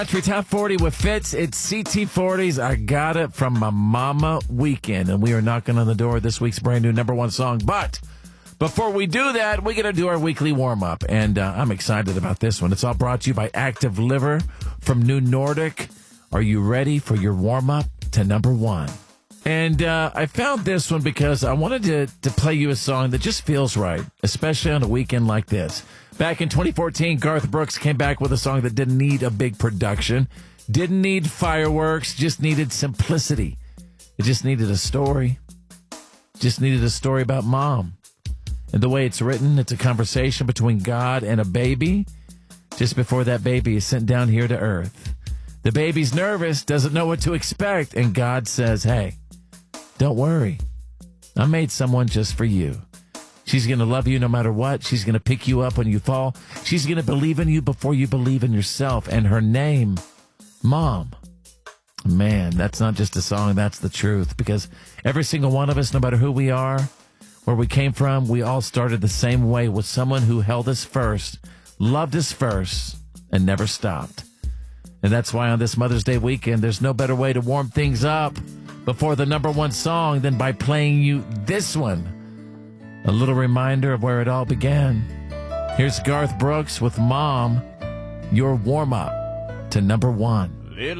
Country Top 40 with Fitz. It's CT40's I Got It from My Mama Weekend. And we are knocking on the door of this week's brand new number one song. But before we do that, we're going to do our weekly warm-up. And I'm excited about this one. It's all brought to you by Active Liver from New Nordic. Are you ready for your warm-up to number one? And I found this one because I wanted to play you a song that just feels right, especially on a weekend like this. Back in 2014, Garth Brooks came back with a song that didn't need a big production, didn't need fireworks, just needed simplicity. It just needed a story. Just needed a story about mom. And the way it's written, it's a conversation between God and a baby just before that baby is sent down here to earth. The baby's nervous, doesn't know what to expect, and God says, hey, don't worry. I made someone just for you. She's going to love you no matter what. She's going to pick you up when you fall. She's going to believe in you before you believe in yourself. And her name, Mom. Man, that's not just a song. That's the truth. Because every single one of us, no matter who we are, where we came from, we all started the same way with someone who held us first, loved us first, and never stopped. And that's why on this Mother's Day weekend, there's no better way to warm things up before the number one song than by playing you this one. A little reminder of where it all began. Here's Garth Brooks with Mom, your warm-up to number one.